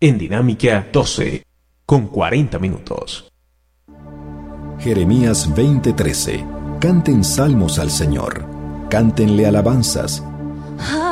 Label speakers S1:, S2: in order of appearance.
S1: en Dinámica 12, con 40 minutos.
S2: Jeremías 20:13. Canten salmos al Señor, cántenle alabanzas.